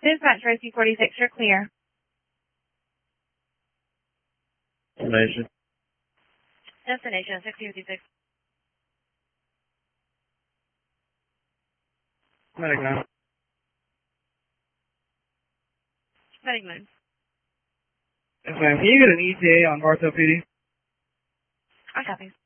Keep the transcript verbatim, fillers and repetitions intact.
Dispatch Rosie forty-six, you're clear. Destination. Destination sixty fifty-six. Medic nine. Medic nine. Yes, ma'am. Can you get an E T A on Bartow P D? I copy.